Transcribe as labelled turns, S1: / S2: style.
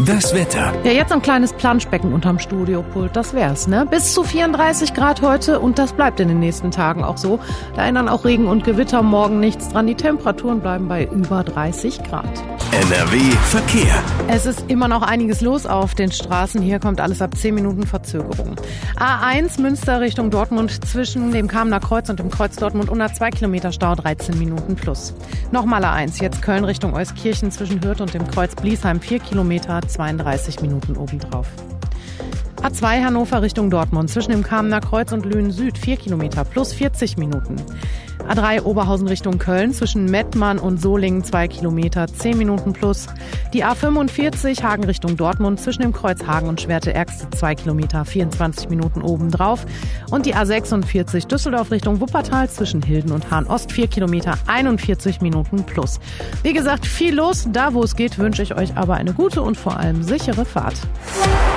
S1: Das Wetter.
S2: Ja, jetzt ein kleines Planschbecken unterm Studiopult, das wär's, ne? Bis zu 34 Grad heute und das bleibt in den nächsten Tagen auch so. Da ändern auch Regen und Gewitter morgen nichts dran. Die Temperaturen bleiben bei über 30 Grad.
S1: NRW Verkehr.
S2: Es ist immer noch einiges los auf den Straßen. Hier kommt alles ab 10 Minuten Verzögerung. A1 Münster Richtung Dortmund zwischen dem Kamener Kreuz und dem Kreuz Dortmund unter 2 Kilometer Stau, 13 Minuten plus. Nochmal A1, jetzt Köln Richtung Euskirchen zwischen Hürth und dem Kreuz Bliesheim 4 Kilometer, 32 Minuten obendrauf. A2 Hannover Richtung Dortmund zwischen dem Kamener Kreuz und Lünen Süd 4 Kilometer plus 40 Minuten. A3 Oberhausen Richtung Köln zwischen Mettmann und Solingen 2 Kilometer, 10 Minuten plus. Die A45 Hagen Richtung Dortmund zwischen dem Kreuz Hagen und Schwerte-Ergste 2 Kilometer, 24 Minuten obendrauf. Und die A46 Düsseldorf Richtung Wuppertal zwischen Hilden und Hahn-Ost 4 Kilometer, 41 Minuten plus. Wie gesagt, viel los. Da, wo es geht, wünsche ich euch aber eine gute und vor allem sichere Fahrt.